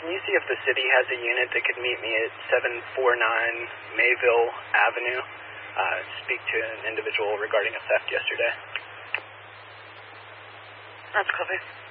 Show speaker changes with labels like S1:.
S1: can you see if the city has a unit that could meet me at 749 Mayville Avenue? Speak to an individual regarding a theft yesterday.
S2: That's copy.